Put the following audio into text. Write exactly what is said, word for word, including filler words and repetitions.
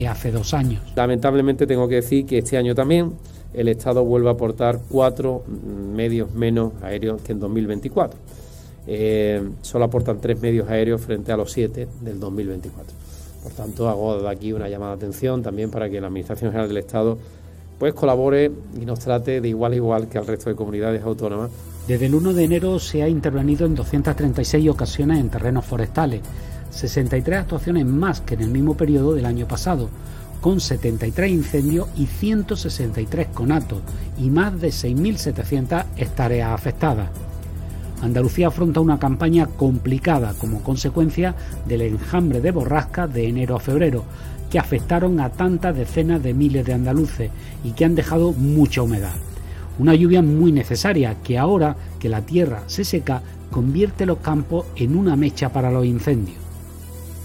hace dos años. Lamentablemente tengo que decir que este año también el Estado vuelve a aportar cuatro medios menos aéreos que en dos mil veinticuatro. Eh, solo aportan tres medios aéreos frente a los siete del dos mil veinticuatro. Por tanto, hago de aquí una llamada de atención también para que la Administración General del Estado pues colabore y nos trate de igual a igual que al resto de comunidades autónomas. Desde el uno de enero se ha intervenido en doscientas treinta y seis ocasiones en terrenos forestales, sesenta y tres actuaciones más que en el mismo periodo del año pasado, con setenta y tres incendios y ciento sesenta y tres conatos y más de seis mil setecientas hectáreas afectadas. Andalucía afronta una campaña complicada como consecuencia del enjambre de borrascas de enero a febrero, que afectaron a tantas decenas de miles de andaluces y que han dejado mucha humedad. Una lluvia muy necesaria que ahora que la tierra se seca convierte los campos en una mecha para los incendios.